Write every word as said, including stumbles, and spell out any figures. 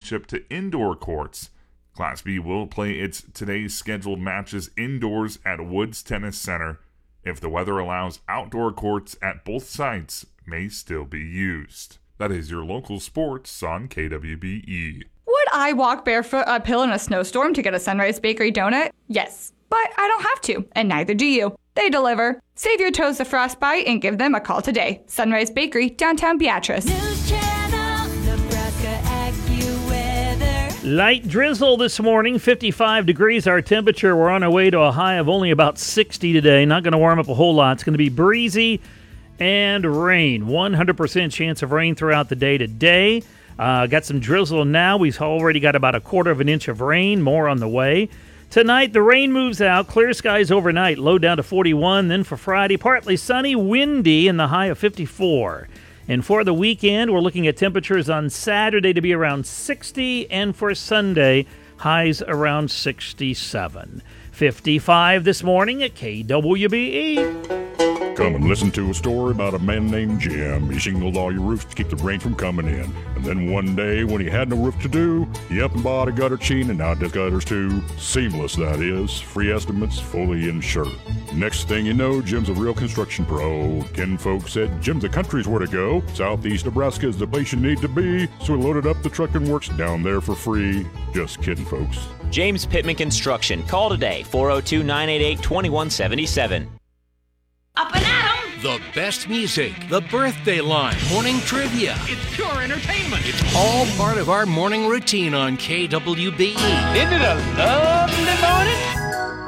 Township to indoor courts. Class B will play its today's scheduled matches indoors at Woods Tennis Center. If the weather allows, outdoor courts at both sites may still be used. That is your local sports on K W B E. Would I walk barefoot uphill in a snowstorm to get a Sunrise Bakery donut? Yes, but I don't have to, and neither do you. They deliver. Save your toes to frostbite and give them a call today. Sunrise Bakery, downtown Beatrice. News Channel, Nebraska AccuWeather. Light drizzle this morning, fifty-five degrees our temperature. We're on our way to a high of only about sixty today. Not going to warm up a whole lot. It's going to be breezy and rain. one hundred percent chance of rain throughout the day today. Uh, got some drizzle now. We've already got about a quarter of an inch of rain. More on the way. Tonight, the rain moves out. Clear skies overnight. Low down to forty-one. Then for Friday, partly sunny, windy, and the high of fifty-four. And for the weekend, we're looking at temperatures on Saturday to be around sixty, and for Sunday, highs around sixty-seven. fifty-five this morning at K W B E. Come and listen to a story about a man named Jim. He shingled all your roofs to keep the rain from coming in. And then one day, when he had no roof to do, he up and bought a gutter chain and now does gutters too. Seamless, that is. Free estimates, fully insured. Next thing you know, Jim's a real construction pro. Ken folks said Jim's the country's where to go. Southeast Nebraska is the place you need to be. So he loaded up the truck and works down there for free. Just kidding, folks. James Pittman Construction. Call today, four oh two, nine eight eight, two one seven seven. Up and at 'em! The best music, the birthday line, morning trivia. It's pure entertainment. It's all part of our morning routine on K W B E. Isn't it a lovely morning?